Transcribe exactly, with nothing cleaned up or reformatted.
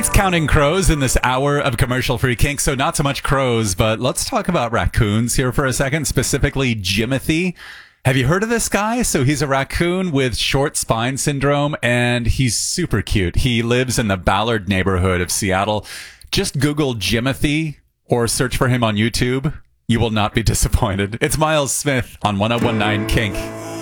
It's Counting Crows in this hour of commercial-free kink. So not so much crows, but let's talk about raccoons here for a second, specifically Jimothy. Have you heard of this guy? So he's a raccoon with short spine syndrome, and he's super cute. He lives in the Ballard neighborhood of Seattle. Just Google Jimothy or search for him on YouTube. You will not be disappointed. It's Miles Smith on one oh one nine Kink.